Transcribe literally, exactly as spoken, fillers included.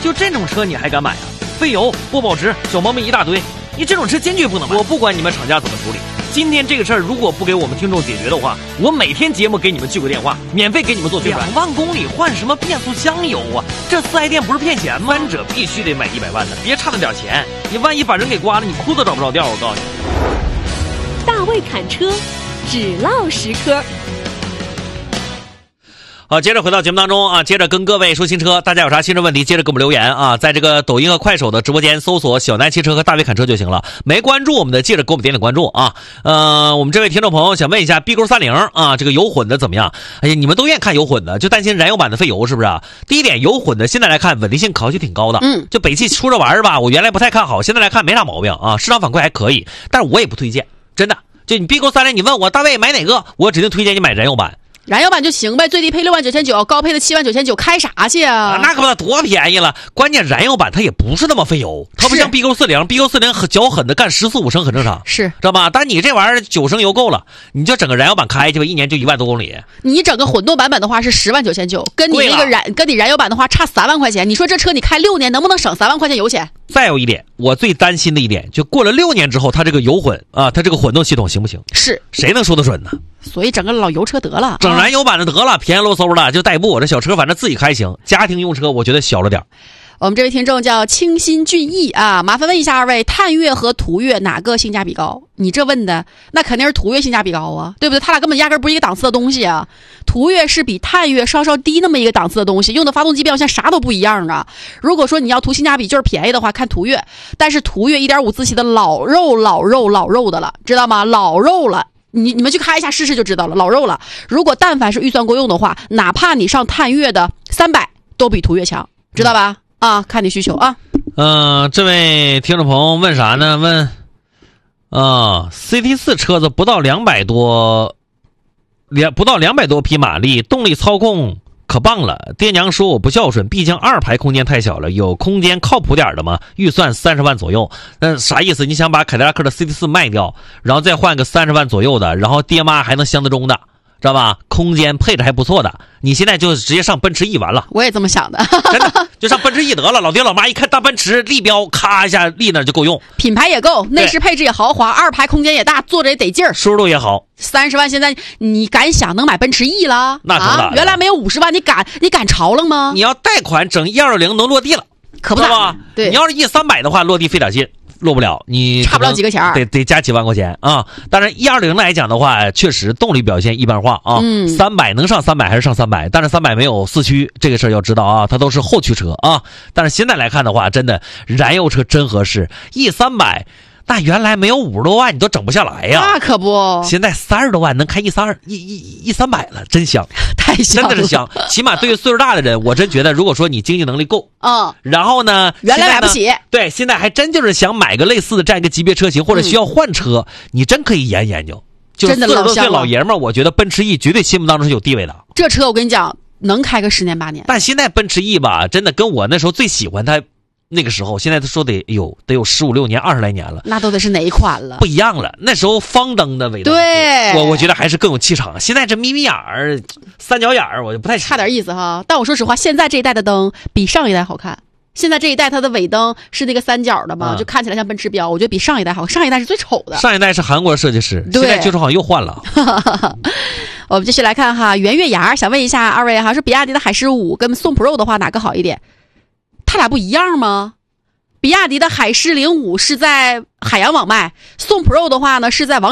就这种车你还敢买啊？费油、不保值、小毛病一大堆，你这种车坚决不能买。我不管你们厂家怎么处理，今天这个事儿如果不给我们听众解决的话，我每天节目给你们聚个电话，免费给你们做宣传。两万公里换什么变速箱油啊？这四 S 店不是骗钱吗？三者必须得买一百万的，别差那点钱，你万一把人给刮了，你裤子找不着调。我告诉你， 大卫侃车，只唠实科。 好，接着回到节目当中啊，接着跟各位说新车，大家有啥新车问题，接着给我们留言啊，在这个抖音和快手的直播间搜索小南汽车和大卫侃车就行了。没关注我们的，记着给我们点点关注啊。呃，我们这位听众朋友想问一下 B Q 三十 啊，这个油混的怎么样？哎呀，你们都愿意看油混的，就担心燃油版的费油是不是啊？第一点，油混的现在来看稳定性考取挺高的， 嗯， 就北汽出这玩意儿吧，我原来不太看好，现在来看没啥毛病啊，市场反馈还可以，但是我也不推荐，真的。就你 B Q 三十，你问我大卫买哪个，我指定推荐你买燃油版。 燃油版就行呗，最低配六万九千九，高配的七万九千九，开啥去啊？ 啊那可不多便宜了。关键燃油版它也不是那么费油，它不像 B Q 四十 ，B Q 四十 脚狠的干十四五升很正常， 是知道吧？但你这玩意儿九升油够了，你就整个燃油版开去吧，一年就一万多公里。 你整个混动版本的话是十万九千九，跟你那个燃跟你燃油版的话差三万块钱。你说这车你开六年能不能省三万块钱油钱？ 再有一点，我最担心的一点，就过了六年之后，它这个油混啊，它这个混动系统行不行？ 是谁能说得准呢？ 所以整个老油车得了， 整燃油版的得了，便宜喽嗖的就代步。这小车反正自己开行，家庭用车我觉得小了点。 我们这位听众叫清新俊逸啊，麻烦问一下二位，探岳和途岳哪个性价比高？你这问的那肯定是途岳性价比高啊，对不对？他俩根本压根不是一个档次的东西啊。途岳是比探岳稍稍低那么一个档次的东西，用的发动机表现啥都不一样啊。如果说你要图性价比就是便宜的话，看途岳，但是途岳 一点五 自吸的老肉老肉老肉的了，知道吗？老肉了。你你们去开一下试试就知道了，老肉了。如果但凡是预算够用的话，哪怕你上探岳的三百都比途岳强，知道吧？啊，看你需求啊。 嗯、呃，这位听众朋友问啥呢？问啊 ，C T 四 车子不到两百多，两不到两百多匹马力，动力操控可棒了。爹娘说我不孝顺，毕竟二排空间太小了，有空间靠谱点的吗？预算三十万左右。那啥意思？你想把凯迪拉克的 C T 四 卖掉，然后再换个三十万左右的，然后爹妈还能相得中的，知道吧？空间配置还不错的，你现在就直接上奔驰 E 完了。 我也这么想的， 真的就上奔驰 E 得了。老爹老妈一看大奔驰立标，咔一下立那就够用， 品牌也够，内饰配置也豪华，二排空间也大，坐着也得劲儿， 舒适度也好。 三十万现在你敢想能买奔驰 E 了？ 那可不啊，原来没有五十万，你敢你敢潮了吗？ 你要贷款整 E 二零能落地了， 可不吧？ 对， 你要是 E 三百的话，落地费点劲。落不了，你差不了几个钱， 得得加几万块钱啊！当然 E 二零 来讲的话，确实动力表现一般化啊。 嗯， 三百能上三百还是上三百，但是三百没有四驱，这个事儿要知道啊，它都是后驱车啊。但是现在来看的话，真的燃油车真合适 ，E 三百。那原来没有五十多万你都整不下来呀， 那可不。 现在三十多万能开 E 三二、E 一、E 三百了，真香， 太香了， 真的是香。起码对于岁数大的人，我真觉得，如果说你经济能力够， 嗯， 然后呢， 原来买不起， 对，现在还真就是想买个类似的这样一个级别车型，或者需要换车，嗯、你真可以研究研究。就四十多岁老爷们儿，我觉得奔驰 E 绝对心目当中是有地位的。 这车我跟你讲，能开个十年八年。 但现在奔驰 E 吧，真的跟我那时候最喜欢它。那个时候，现在他说得有得有十五六年、二十来年了， 那都得是哪一款了？ 不一样了。那时候方灯的尾灯， 对， 我我觉得还是更有气场。现在这眯眯眼儿、三角眼儿，我就不太差点意思哈。但我说实话，现在这一代的灯比上一代好看。现在这一代它的尾灯是那个三角的嘛，嗯、就看起来像奔驰标，我觉得比上一代好。上一代是最丑的， 上一代是韩国设计师，现在据说好像又换了。 我们继续来看哈，圆月牙想问一下二位哈，说比亚迪的海狮五跟宋 Pro 的话哪个好一点？它俩不一样吗？比亚迪的海狮零五是在海洋网卖，宋 Pro 的话呢是在网